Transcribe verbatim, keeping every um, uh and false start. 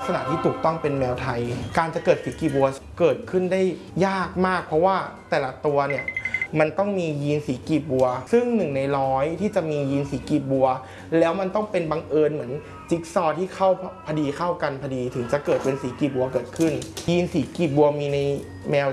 ษณะที่ถูกต้องเป็นแมวไทยการจะเกิดสีกีบัวเกิดขึ้นได้ยากมากเพราะว่าแต่ละตัวเนี่ยมันต้องมียีนสีกีบบัวซึ่งหนึ่งในร้อยที่จะมียีนสีกีบบัวแล้วมันต้องเป็นบังเอิญเหมือนจิ๊กซอว์ที่เข้าพอดีเข้ากันพอดีถึงจะเกิดเป็นสีกีบบัวเกิดขึ้นยีนสีกีบบัวมีในแมว